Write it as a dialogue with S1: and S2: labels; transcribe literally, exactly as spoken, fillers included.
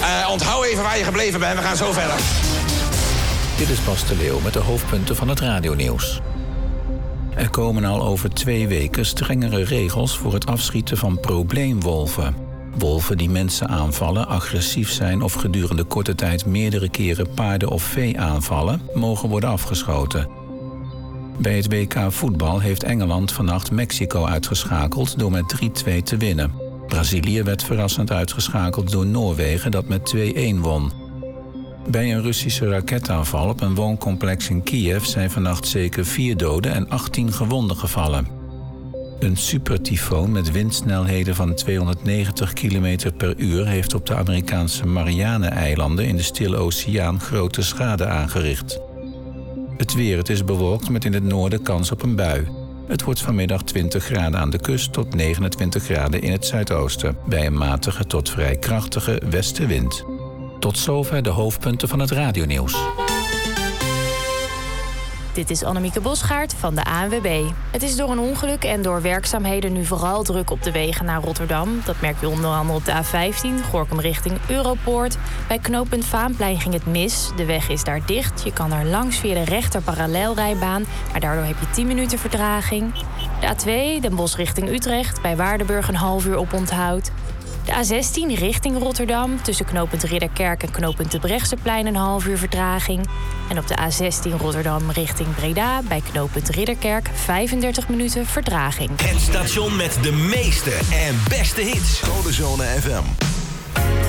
S1: Uh, onthoud even waar je gebleven bent, we gaan zo verder.
S2: Dit is Bas de Leeuw met de hoofdpunten van het radionieuws. Er komen al over twee weken strengere regels voor het afschieten van probleemwolven. Wolven die mensen aanvallen, agressief zijn of gedurende korte tijd meerdere keren paarden of vee aanvallen, mogen worden afgeschoten. Bij het W K voetbal heeft Engeland vannacht Mexico uitgeschakeld door met drie-twee te winnen. Brazilië werd verrassend uitgeschakeld door Noorwegen dat met twee-een won. Bij een Russische raketaanval op een wooncomplex in Kiev zijn vannacht zeker vier doden en achttien gewonden gevallen. Een supertyfoon met windsnelheden van tweehonderdnegentig kilometer per uur heeft op de Amerikaanse Marianne-eilanden in de Stille Oceaan grote schade aangericht. Het weer, het is bewolkt met in het noorden kans op een bui. Het wordt vanmiddag twintig graden aan de kust tot negenentwintig graden in het zuidoosten, bij een matige tot vrij krachtige westenwind. Tot zover de hoofdpunten van het radionieuws.
S3: Dit is Annemieke Bosgaard van de A N W B. Het is door een ongeluk en door werkzaamheden nu vooral druk op de wegen naar Rotterdam. Dat merk je onder andere op de A vijftien, Gorinchem richting Europoort. Bij knooppunt Vaanplein ging het mis. De weg is daar dicht. Je kan er langs via de rechter parallelrijbaan, maar daardoor heb je tien minuten vertraging. De A twee, Den Bosch richting Utrecht, bij Waardenburg een half uur oponthoud. De A zestien richting Rotterdam, tussen knooppunt Ridderkerk en knooppunt de Brechtseplein een half uur vertraging. En op de A zestien Rotterdam richting Breda, bij knooppunt Ridderkerk vijfendertig minuten vertraging.
S4: Het station met de meeste en beste hits.
S5: Codezone F M.